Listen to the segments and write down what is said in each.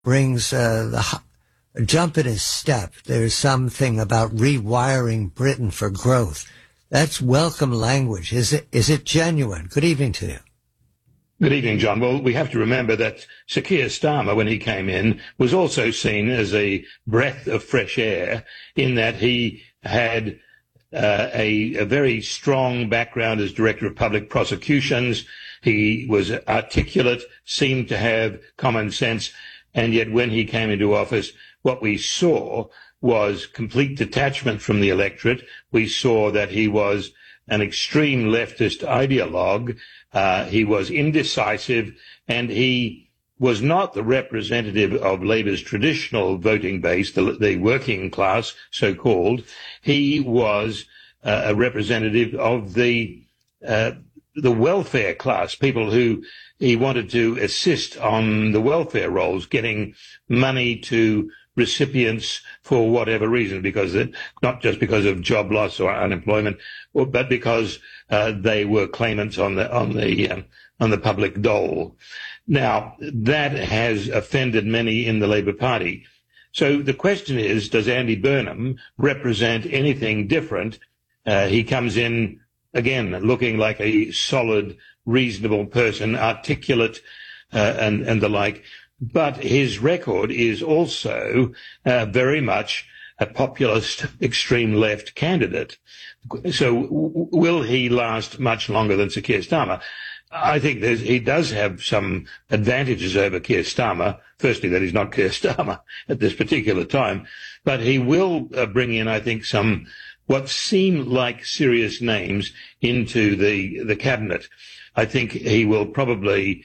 brings a jump in his step. There's something about rewiring Britain for growth. That's welcome language. Is it genuine? Good evening to you. Good evening, John. Well, we have to remember that Sir Keir Starmer, when he came in, was also seen as a breath of fresh air in that he had a very strong background as Director of Public Prosecutions. He was articulate, seemed to have common sense, and yet when he came into office, what we saw was complete detachment from the electorate. We saw that he was an extreme leftist ideologue. He was indecisive, and he was not the representative of Labour's traditional voting base, the working class, so-called. He was a representative of the welfare class, people who he wanted to assist on the welfare rolls, getting money to recipients for whatever reason, not just because of job loss or unemployment, but because they were claimants on the public dole. Now, that has offended many in the Labour Party. So the question is, does Andy Burnham represent anything different? He comes in, again, looking like a solid, reasonable person, articulate, and the like. But his record is also very much a populist, extreme left candidate. So will he last much longer than Sir Keir Starmer? I think he does have some advantages over Keir Starmer. Firstly, that he's not Keir Starmer at this particular time. But he will bring in, I think, some what seem like serious names into the cabinet. I think he will probably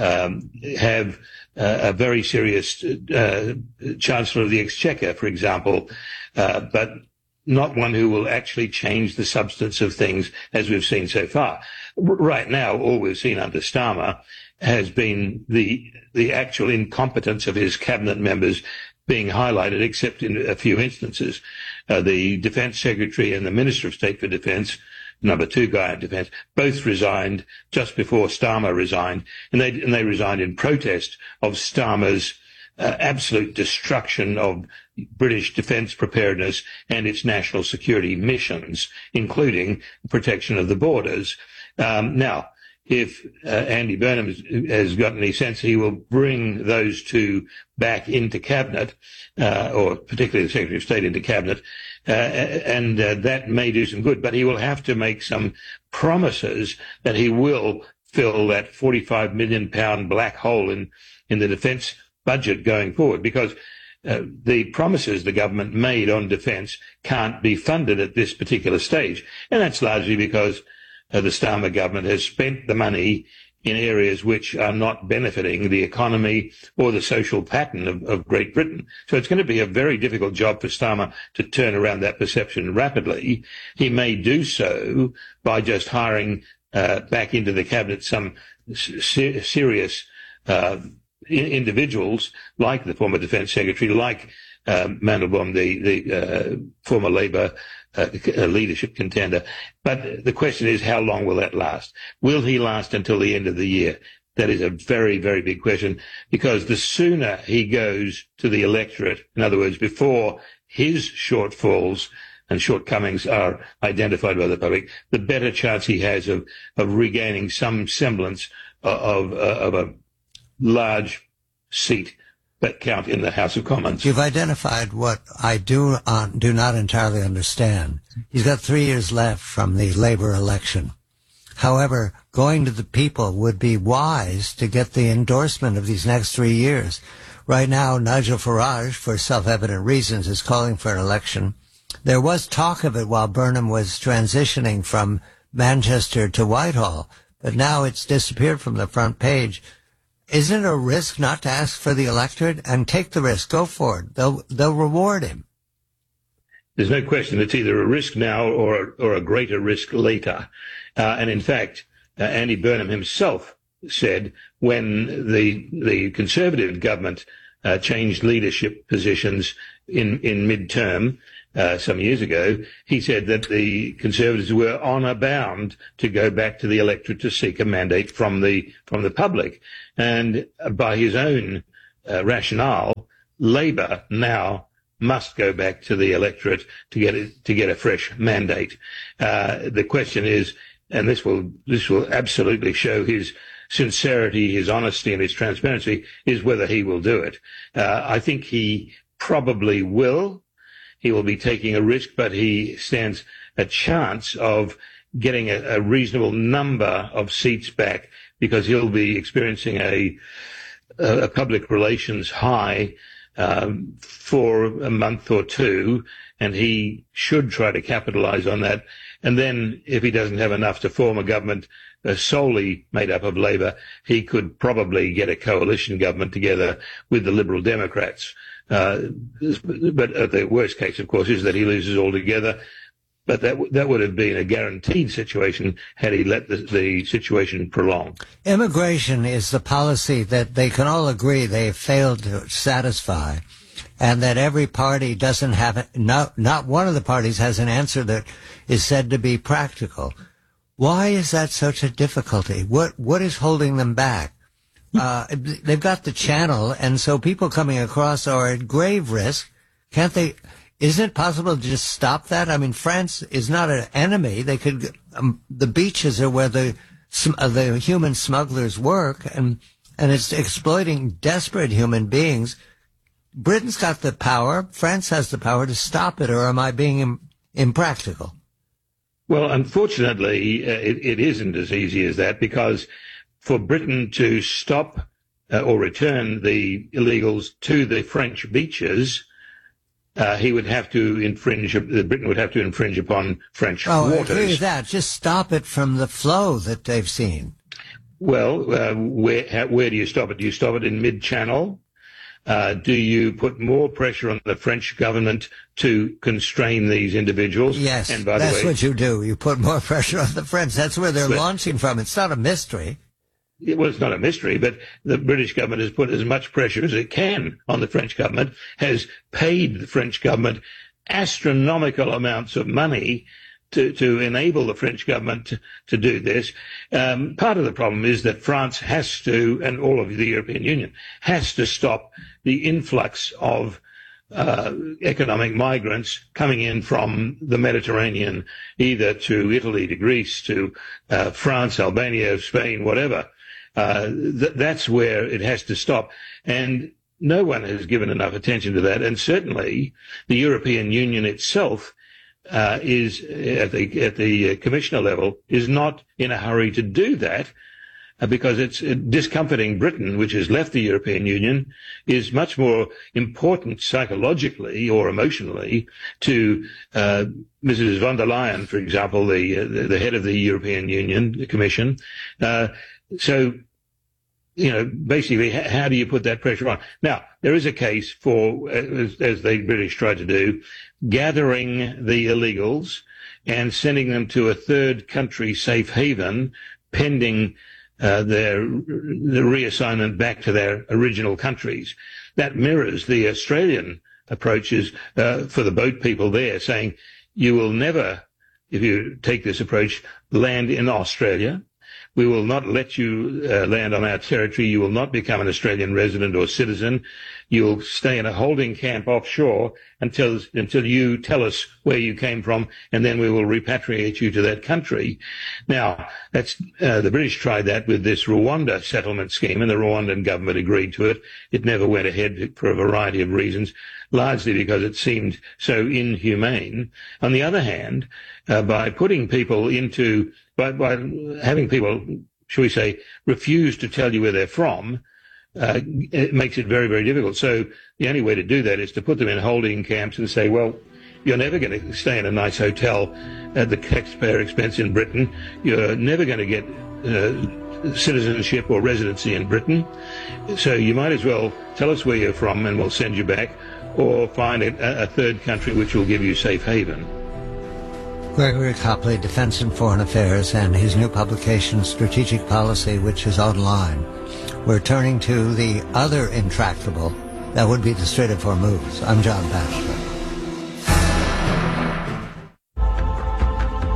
have a very serious Chancellor of the Exchequer, for example, but not one who will actually change the substance of things as we've seen so far. Right now, all we've seen under Starmer has been the actual incompetence of his cabinet members being highlighted, except in a few instances. The Defence Secretary and the Minister of State for Defence, number two guy in Defence, both resigned just before Starmer resigned, and they resigned in protest of Starmer's absolute destruction of British defence preparedness and its national security missions, including protection of the borders. Now, if Andy Burnham has got any sense, he will bring those two back into cabinet, or particularly the Secretary of State into cabinet, and that may do some good. But he will have to make some promises that he will fill that £45 million black hole in the defence budget going forward, because the promises the government made on defence can't be funded at this particular stage, and that's largely because the Starmer government has spent the money in areas which are not benefiting the economy or the social pattern of Great Britain. So it's going to be a very difficult job for Starmer to turn around that perception rapidly. He may do so by just hiring back into the cabinet some serious individuals like the former Defence Secretary, like Mandelbaum, the former Labour leadership contender. But the question is, how long will that last? Will he last until the end of the year? That is a very, very big question, because the sooner he goes to the electorate, in other words, before his shortfalls and shortcomings are identified by the public, the better chance he has of regaining some semblance of a large seat that count in the House of Commons. You've identified what I do not entirely understand. He's got 3 years left from the Labour election. However, going to the people would be wise to get the endorsement of these next 3 years. Right now, Nigel Farage, for self-evident reasons, is calling for an election. There was talk of it while Burnham was transitioning from Manchester to Whitehall, but now it's disappeared from the front page. Isn't it a risk not to ask for the electorate? And take the risk. Go for it. They'll reward him. There's no question it's either a risk now or a greater risk later. And in fact, Andy Burnham himself said when the Conservative government changed leadership positions in mid-term some years ago, he said that the Conservatives were honour bound to go back to the electorate to seek a mandate from the public. And by his own rationale, Labor now must go back to the electorate to get a fresh mandate. The question is, and this will absolutely show his sincerity, his honesty, and his transparency, is whether he will do it. I think he probably will. He will be taking a risk, but he stands a chance of getting a reasonable number of seats back, because he'll be experiencing a public relations high for a month or two, and he should try to capitalize on that. And then if he doesn't have enough to form a government solely made up of Labor, he could probably get a coalition government together with the Liberal Democrats. But the worst case, of course, is that he loses altogether. But that would have been a guaranteed situation had he let the situation prolong. Immigration is the policy that they can all agree they have failed to satisfy, and that every party doesn't have it. Not one of the parties has an answer that is said to be practical. Why is that such a difficulty? What is holding them back? They've got the channel, and so people coming across are at grave risk. Can't they? Isn't it possible to just stop that? I mean, France is not an enemy. They could. The beaches are where the human smugglers work, and it's exploiting desperate human beings. Britain's got the power. France has the power to stop it. Or am I being impractical? Well, unfortunately, it isn't as easy as that, because for Britain to stop or return the illegals to the French beaches, Britain would have to infringe upon French waters. I agree with that. Just stop it from the flow that they've seen. Well, where do you stop it? Do you stop it in mid-channel? Do you put more pressure on the French government to constrain these individuals? Yes, and by that's the way, what you do. You put more pressure on the French. That's where they're launching from. It's not a mystery. Well, it's not a mystery, but the British government has put as much pressure as it can on the French government, has paid the French government astronomical amounts of money to enable the French government to do this. Part of the problem is that France has to, and all of the European Union, has to stop the influx of economic migrants coming in from the Mediterranean, either to Italy, to Greece, to France, Albania, Spain, whatever. That's where it has to stop. And no one has given enough attention to that. And certainly the European Union itself is at the commissioner level is not in a hurry to do that, because it's discomforting Britain, which has left the European Union, is much more important psychologically or emotionally to Mrs. von der Leyen, for example, the head of the European Union the Commission. So, basically, how do you put that pressure on? Now, there is a case for, as the British tried to do, gathering the illegals and sending them to a third country safe haven pending the reassignment back to their original countries. That mirrors the Australian approaches for the boat people there, saying you will never, if you take this approach, land in Australia. We will not let you land on our territory. You will not become an Australian resident or citizen. You'll stay in a holding camp offshore until you tell us where you came from, and then we will repatriate you to that country. Now, that's the British tried that with this Rwanda settlement scheme, and the Rwandan government agreed to it. It never went ahead for a variety of reasons, largely because it seemed so inhumane. On the other hand, by putting people into by having people, shall we say, refuse to tell you where they're from, it makes it very, very difficult. So the only way to do that is to put them in holding camps and say, well, you're never going to stay in a nice hotel at the taxpayer expense in Britain. You're never going to get citizenship or residency in Britain. So you might as well tell us where you're from and we'll send you back, or find a third country which will give you safe haven. Gregory Copley, Defense and Foreign Affairs, and his new publication, Strategic Policy, which is online. We're turning to the other intractable. That would be the Strait of Hormuz. I'm John Batchelor.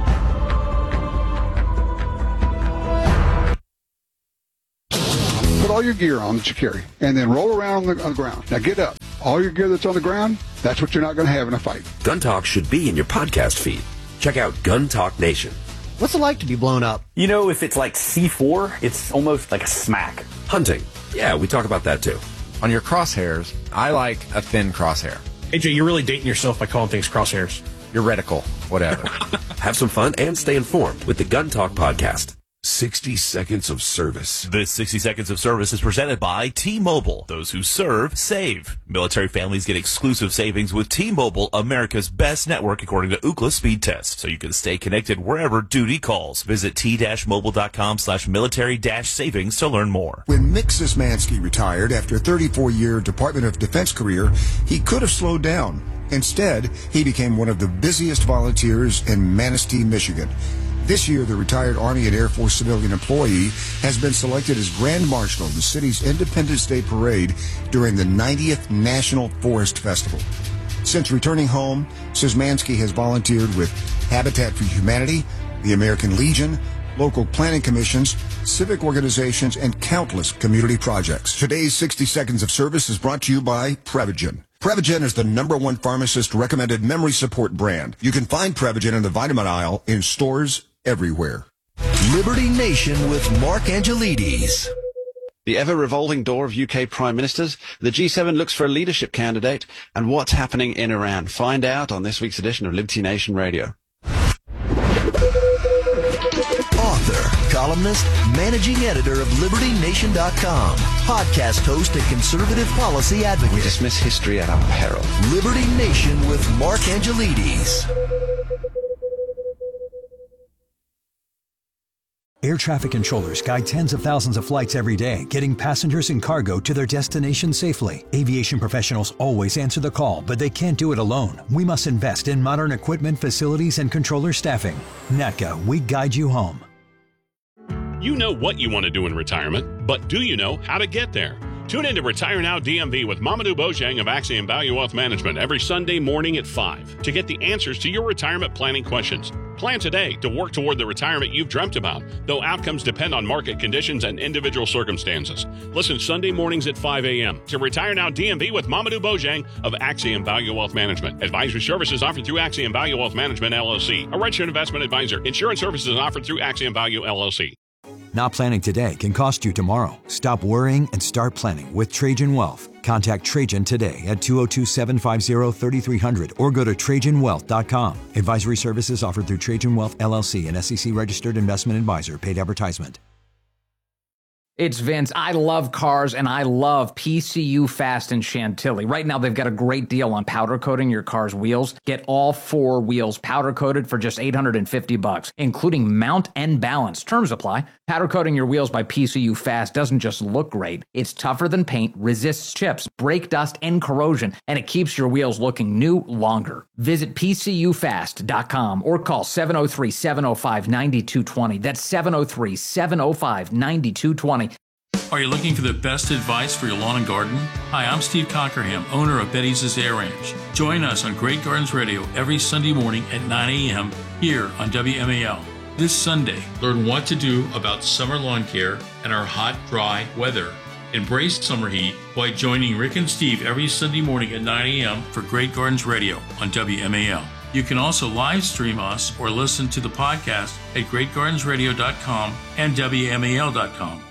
Put all your gear on that you carry, and then roll around on the ground. Now get up. All your gear that's on the ground, that's what you're not going to have in a fight. Gun Talk should be in your podcast feed. Check out Gun Talk Nation. What's it like to be blown up? You know, if it's like C4, it's almost like a smack. Hunting. Yeah, we talk about that too. On your crosshairs, I like a thin crosshair. AJ, you're really dating yourself by calling things crosshairs. Your reticle, whatever. Have some fun and stay informed with the Gun Talk podcast. 60 Seconds of Service. This 60 Seconds of Service is presented by T-Mobile. Those who serve, save. Military families get exclusive savings with T-Mobile, America's best network according to Ookla speed test, so you can stay connected wherever duty calls. Visit t-mobile.com/military-savings to learn more. When Mick Szymanski retired after a 34-year Department of Defense career, he could have slowed down. Instead, he became one of the busiest volunteers in Manistee, Michigan. This year, the retired Army and Air Force civilian employee has been selected as Grand Marshal of the city's Independence Day Parade during the 90th National Forest Festival. Since returning home, Szymanski has volunteered with Habitat for Humanity, the American Legion, local planning commissions, civic organizations, and countless community projects. Today's 60 Seconds of Service is brought to you by Prevagen. Prevagen is the #1 pharmacist-recommended memory support brand. You can find Prevagen in the vitamin aisle in stores everywhere. Liberty Nation with Mark Angelides. The ever-revolving door of UK Prime Ministers, the G7 looks for a leadership candidate, and what's happening in Iran. Find out on this week's edition of Liberty Nation Radio. Author, columnist, managing editor of LibertyNation.com, podcast host and conservative policy advocate. We dismiss history at our peril. Liberty Nation with Mark Angelides. Air traffic controllers guide tens of thousands of flights every day, getting passengers and cargo to their destination safely. Aviation professionals always answer the call, but they can't do it alone. We must invest in modern equipment, facilities, and controller staffing. NATCA, we guide you home. You know what you want to do in retirement, but do you know how to get there? Tune in to Retire Now DMV with Mamadou Bojang of Axiom Value Wealth Management every Sunday morning at 5 to get the answers to your retirement planning questions. Plan today to work toward the retirement you've dreamt about, though outcomes depend on market conditions and individual circumstances. Listen Sunday mornings at 5 a.m. to Retire Now DMV with Mamadou Bojang of Axiom Value Wealth Management. Advisory services offered through Axiom Value Wealth Management, LLC, a registered investment advisor. Insurance services offered through Axiom Value, LLC. Not planning today can cost you tomorrow. Stop worrying and start planning with Trajan Wealth. Contact Trajan today at 202-750-3300 or go to TrajanWealth.com. Advisory services offered through Trajan Wealth, LLC, an SEC-registered investment advisor. Paid advertisement. It's Vince. I love cars, and I love PCU Fast in Chantilly. Right now, they've got a great deal on powder coating your car's wheels. Get all 4 wheels powder coated for just $850, including mount and balance. Terms apply. Powder coating your wheels by PCU Fast doesn't just look great. It's tougher than paint, resists chips, brake dust, and corrosion, and it keeps your wheels looking new longer. Visit PCUfast.com or call 703-705-9220. That's 703-705-9220. Are you looking for the best advice for your lawn and garden? Hi, I'm Steve Cockerham, owner of Betty's Air Ranch. Join us on Great Gardens Radio every Sunday morning at 9 a.m. here on WMAL. This Sunday, learn what to do about summer lawn care and our hot, dry weather. Embrace summer heat by joining Rick and Steve every Sunday morning at 9 a.m. for Great Gardens Radio on WMAL. You can also live stream us or listen to the podcast at greatgardensradio.com and WMAL.com.